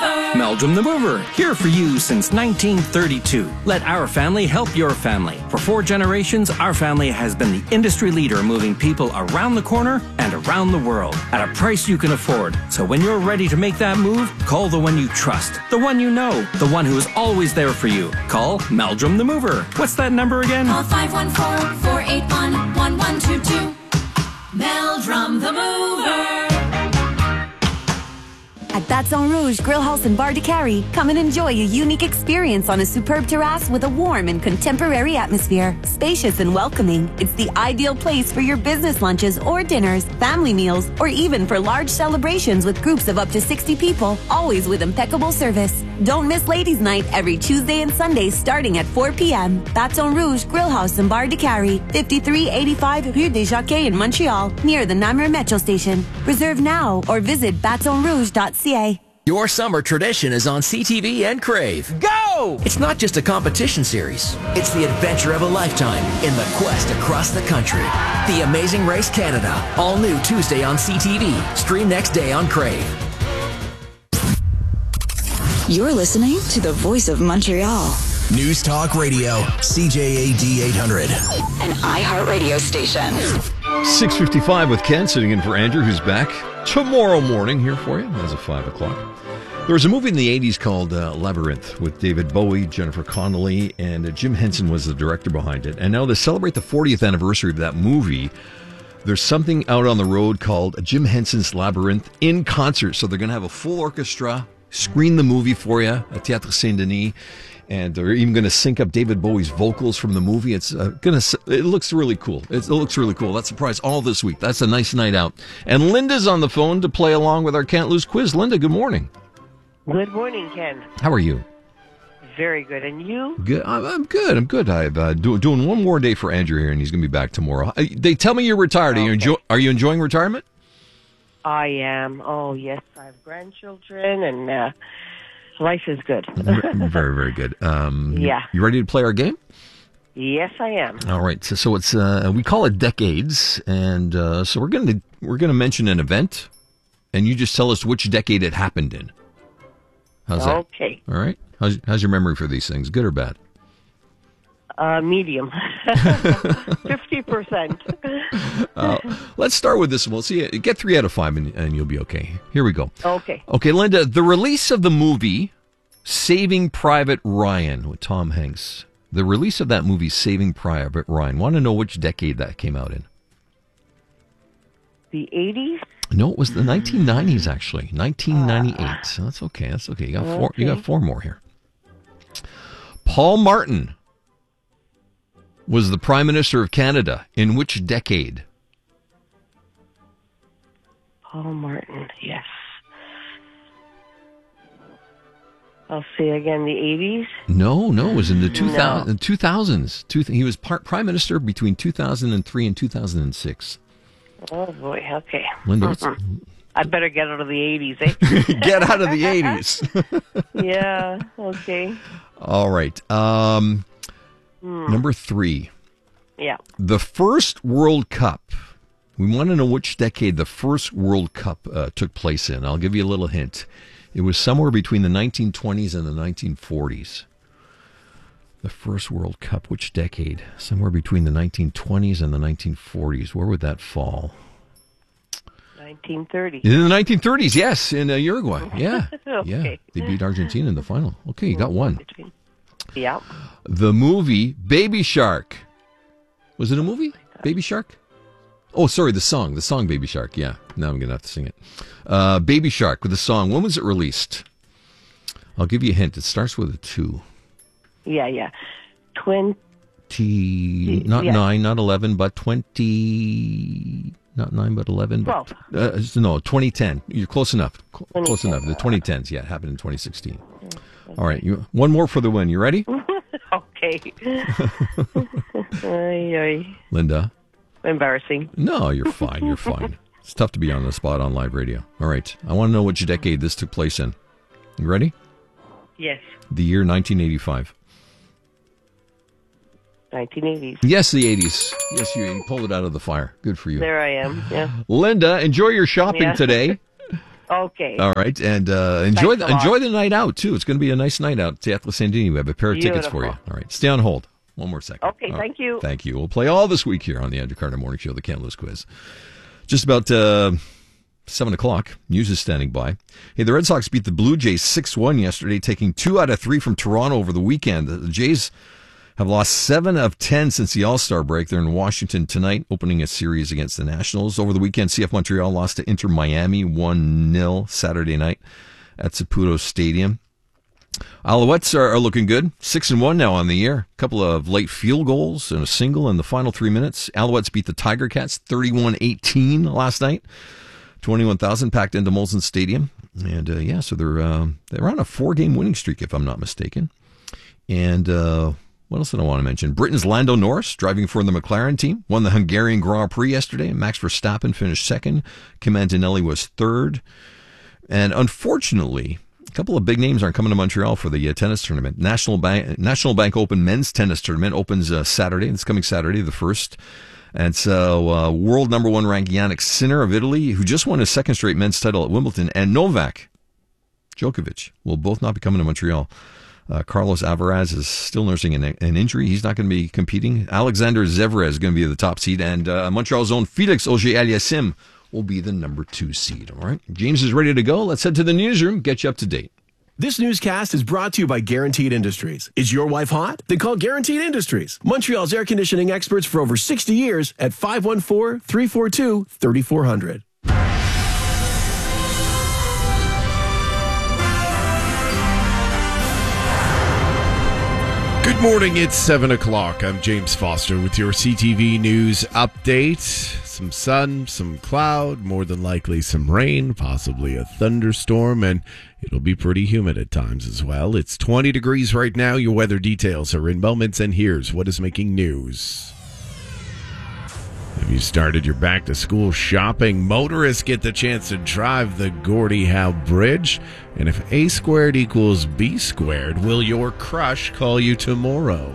Meldrum the Mover, here for you since 1932. Let our family help your family. For 4 generations, our family has been the industry leader moving people around the corner and around the world at a price you can afford. So when you're ready to make that move, call the one you trust, the one you know, the one who is always there for you. Call Meldrum the Mover. What's that number again? Call 514-481-1122. Meldrum the Mover. At Baton Rouge Grill House and Bar de Carry, come and enjoy a unique experience on a superb terrace with a warm and contemporary atmosphere. Spacious and welcoming, it's the ideal place for your business lunches or dinners, family meals, or even for large celebrations with groups of up to 60 people, always with impeccable service. Don't miss Ladies' Night every Tuesday and Sunday starting at 4 p.m. Baton Rouge Grill House and Bar de Carry, 5385 Rue des Jockeys in Montreal, near the Namur Metro Station. Reserve now or visit batonrouge.ca. Your summer tradition is on CTV and Crave. Go! It's not just a competition series. It's the adventure of a lifetime in the quest across the country. The Amazing Race Canada. All new Tuesday on CTV. Stream next day on Crave. You're listening to the Voice of Montreal. News Talk Radio, CJAD 800. An iHeartRadio station. 6:55 with Ken, sitting in for Andrew, who's back tomorrow morning here for you as of 5 o'clock. There was a movie in the 80s called Labyrinth with David Bowie, Jennifer Connelly, and Jim Henson was the director behind it. And now to celebrate the 40th anniversary of that movie, there's something out on the road called Jim Henson's Labyrinth in concert. So they're going to have a full orchestra, screen the movie for you at Théâtre Saint-Denis. And they're even going to sync up David Bowie's vocals from the movie. It looks really cool. It looks really cool. That's a prize all this week. That's a nice night out. And Linda's on the phone to play along with our Can't Lose quiz. Linda, good morning. Good morning, Ken. How are you? Very good. And you? Good. I'm good. I'm good. I'm doing one more day for Andrew here, and he's going to be back tomorrow. They tell me you're retired. Okay. Are you enjoying retirement? I am. Oh, yes. I have grandchildren, and life is good. Very, very good. Yeah. You ready to play our game? Yes, I am. All right. So it's we call it decades, and so we're going to mention an event, and you just tell us which decade it happened in. How's that? Okay. All right. How's your memory for these things? Good or bad? Medium. 50%. Let's start with this one. We'll see. Get 3 out of 5, and you'll be okay. Here we go. Okay. Okay, Linda. The release of the movie Saving Private Ryan with Tom Hanks. The release of that movie, Saving Private Ryan. Want to know which decade that came out in? The 80s? No, it was the 1990s, actually. 1998. So that's okay. That's okay. You got four. Okay. You got 4 more here. Paul Martin was the Prime Minister of Canada in which decade? Paul Martin, yes. I'll say again, the 80s? No, it was in the 2000s. He was Prime Minister between 2003 and 2006. Oh, boy, okay. Linda, I better get out of the 80s, eh? Get out of the 80s. Yeah, okay. All right. Number 3. Yeah. The first World Cup. We want to know which decade the first World Cup took place in. I'll give you a little hint. It was somewhere between the 1920s and the 1940s. The first World Cup, which decade? Somewhere between the 1920s and the 1940s. Where would that fall? 1930s. In the 1930s, yes, in Uruguay. Yeah. Okay. Yeah. They beat Argentina in the final. Okay, you got one. Yeah. The movie Baby Shark. Was it a movie? Baby Shark? Oh, sorry, the song Baby Shark. Yeah, now I'm going to have to sing it. Baby Shark with the song. When was it released? I'll give you a hint. It starts with a 2. Yeah. Not 9, not 11, but 20... Not 9, but 11. But, 2010. You're close enough. Close enough. The 2010s, yeah, it happened in 2016. All right, one more for the win. You ready? Okay. Linda? Embarrassing. No, you're fine. You're fine. It's tough to be on the spot on live radio. All right, I want to know which decade this took place in. You ready? Yes. The year 1985. 1980s. Yes, the 80s. Yes, you pulled it out of the fire. Good for you. There I am, yeah. Linda, enjoy your shopping today. Okay. All right, and enjoy Thanks a lot. enjoy the night out too. It's going to be a nice night out. Teatro Sandini. We have a pair of tickets for you. Beautiful. All right, stay on hold. One more second. Okay, All thank you. Thank you. We'll play all this week here on the Andrew Carter Morning Show, the Ken Lewis Quiz. Just about 7 o'clock. News is standing by. Hey, the Red Sox beat the Blue Jays 6-1 yesterday, taking 2 out of 3 from Toronto over the weekend. The Jays have lost 7 of 10 since the All-Star break. They're in Washington tonight, opening a series against the Nationals. Over the weekend, CF Montreal lost to Inter Miami 1-0 Saturday night at Saputo Stadium. Alouettes are looking good. 6-1 now on the year. A couple of late field goals and a single in the final 3 minutes. Alouettes beat the Tiger Cats 31-18 last night. 21,000 packed into Molson Stadium. And so they're on a 4-game winning streak, if I'm not mistaken. And what else did I want to mention? Britain's Lando Norris, driving for the McLaren team, won the Hungarian Grand Prix yesterday. Max Verstappen finished second. Kim Antonelli was third. And unfortunately, a couple of big names aren't coming to Montreal for the tennis tournament. National Bank Open men's tennis tournament opens Saturday. It's coming Saturday, the 1st. And so world number 1 ranked Yannick Sinner of Italy, who just won his second straight men's title at Wimbledon, and Novak Djokovic will both not be coming to Montreal. Carlos Alcaraz is still nursing an injury. He's not going to be competing. Alexander Zverev is going to be the top seed, and Montreal's own Felix Auger-Aliassime will be the number 2 seed. All right, James is ready to go. Let's head to the newsroom, get you up to date. This newscast is brought to you by Guaranteed Industries. Is your wife hot? Then call Guaranteed Industries, Montreal's air conditioning experts for over 60 years at 514-342-3400. Good morning, it's 7 o'clock. I'm James Foster with your CTV News update. Some sun, some cloud, more than likely some rain, possibly a thunderstorm, and it'll be pretty humid at times as well. It's 20 degrees right now. Your weather details are in moments, and here's what is making news. Have you started your back-to-school shopping? Motorists get the chance to drive the Gordie Howe Bridge. And if A squared equals B squared, will your crush call you tomorrow?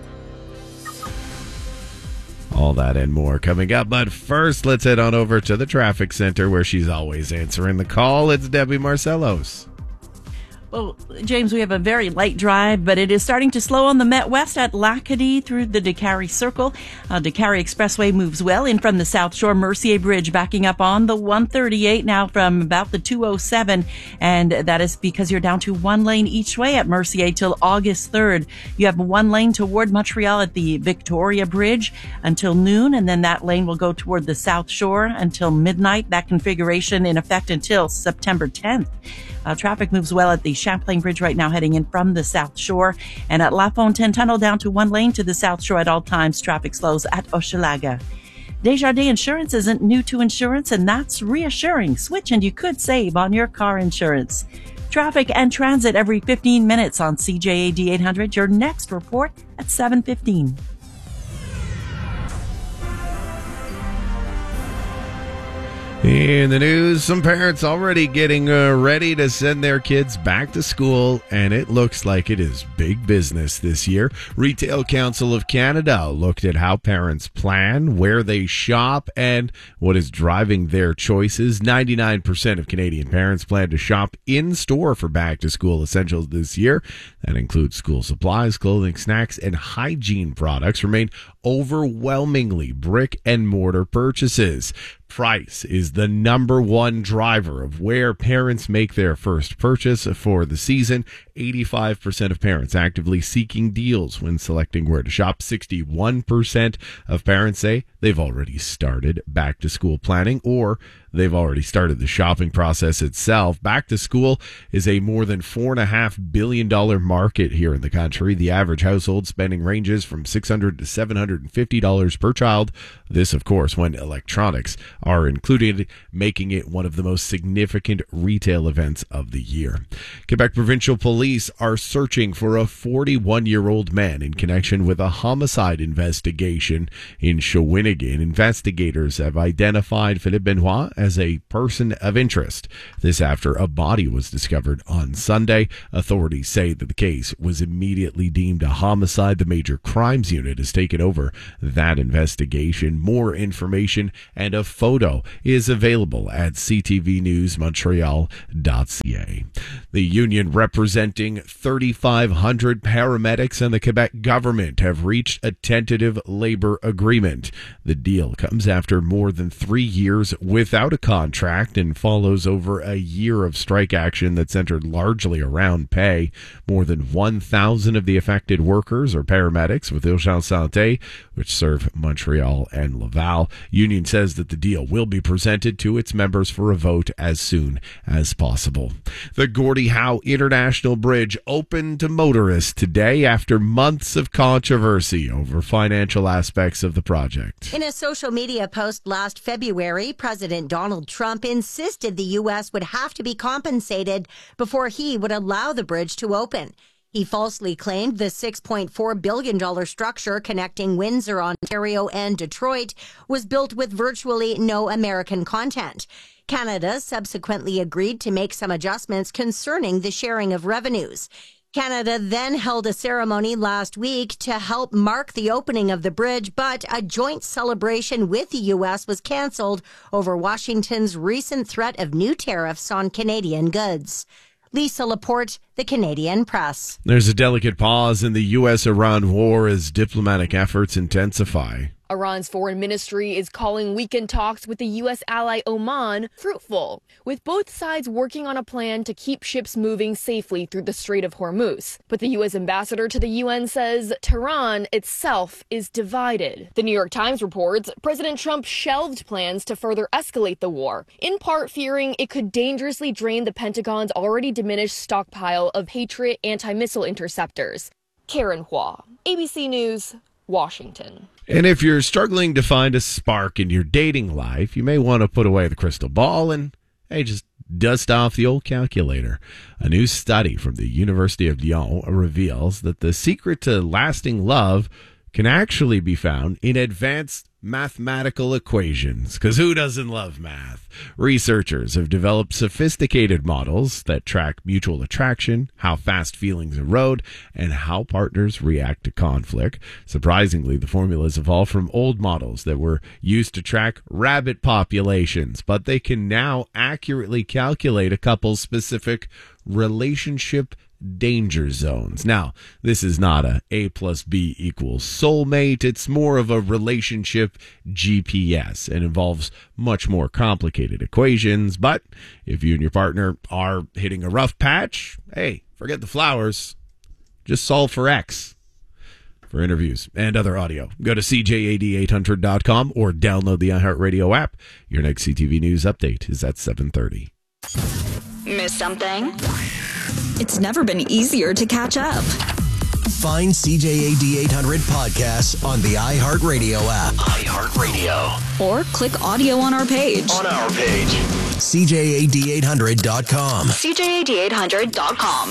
All that and more coming up. But first, let's head on over to the traffic center where she's always answering the call. It's Debbie Marcellos. Well, James, we have a very light drive, but it is starting to slow on the Met West at Lacadie through the Décarie Circle. Décarie Expressway moves well in from the South Shore. Mercier Bridge backing up on the 138 now from about the 207, and that is because you're down to 1 lane each way at Mercier till August 3rd. You have 1 lane toward Montreal at the Victoria Bridge until noon, and then that lane will go toward the South Shore until midnight. That configuration in effect until September 10th. Traffic moves well at the Champlain Bridge right now heading in from the South Shore, and at La Fontaine Tunnel down to 1 lane to the South Shore at all times. Traffic slows at Hochelaga. Desjardins Insurance isn't new to insurance, and that's reassuring. Switch and you could save on your car insurance. Traffic and transit every 15 minutes on CJAD 800. Your next report at 7:15. In the news, some parents already getting ready to send their kids back to school, and it looks like it is big business this year. Retail Council of Canada looked at how parents plan, where they shop, and what is driving their choices. 99% of Canadian parents plan to shop in-store for back-to-school essentials this year. That includes school supplies, clothing, snacks, and hygiene products remain overwhelmingly brick-and-mortar purchases. Price is the number 1 driver of where parents make their first purchase for the season. 85% of parents actively seeking deals when selecting where to shop. 61% of parents say they've already started back to school planning, or they've already started the shopping process itself. Back to school is a more than $4.5 billion market here in the country. The average household spending ranges from $600 to $750 per child. This, of course, when electronics are included, making it one of the most significant retail events of the year. Quebec Provincial Police are searching for a 41-year-old man in connection with a homicide investigation in Shawinigan. Investigators have identified Philippe Benoit as a person of interest. This after a body was discovered on Sunday. Authorities say that the case was immediately deemed a homicide. The Major Crimes Unit has taken over that investigation. More information and a photo is available at ctvnewsmontreal.ca. The union representing 3,500 paramedics and the Quebec government have reached a tentative labor agreement. The deal comes after more than 3 years without a contract and follows over a year of strike action that centered largely around pay. More than 1,000 of the affected workers are paramedics with Urgence Santé, which serve Montreal and Laval. Union says that the deal will be presented to its members for a vote as soon as possible. The Gordie Howe International Bridge opened to motorists today after months of controversy over financial aspects of the project. In a social media post last February, President Donald Trump insisted the U.S. would have to be compensated before he would allow the bridge to open. He falsely claimed the $6.4 billion structure connecting Windsor, Ontario, and Detroit was built with virtually no American content. Canada subsequently agreed to make some adjustments concerning the sharing of revenues. Canada then held a ceremony last week to help mark the opening of the bridge, but a joint celebration with the U.S. was canceled over Washington's recent threat of new tariffs on Canadian goods. Lisa Laporte, The Canadian Press. There's a delicate pause in the U.S.-Iran war as diplomatic efforts intensify. Iran's foreign ministry is calling weekend talks with the U.S. ally Oman fruitful, with both sides working on a plan to keep ships moving safely through the Strait of Hormuz. But the U.S. ambassador to the UN says Tehran itself is divided. The New York Times reports President Trump shelved plans to further escalate the war, in part fearing it could dangerously drain the Pentagon's already diminished stockpile of Patriot anti-missile interceptors. Karen Hua, ABC News, Washington. And if you're struggling to find a spark in your dating life, you may want to put away the crystal ball and, hey, just dust off the old calculator. A new study from the University of Lyon reveals that the secret to lasting love can actually be found in advanced mathematical equations, because who doesn't love math? Researchers have developed sophisticated models that track mutual attraction, how fast feelings erode, and how partners react to conflict. Surprisingly, the formulas evolved from old models that were used to track rabbit populations, but they can now accurately calculate a couple's specific relationship danger zones. Now, this is not A plus B equals soulmate. It's more of a relationship GPS and involves much more complicated equations. But if you and your partner are hitting a rough patch, hey, forget the flowers. Just solve for X. For interviews and other audio, go to CJAD800.com or download the iHeartRadio app. Your next CTV News update is at 7:30. Miss something? It's never been easier to catch up. Find CJAD 800 podcasts on the iHeartRadio app. iHeartRadio. Or click audio on our page. CJAD800.com. CJAD800.com.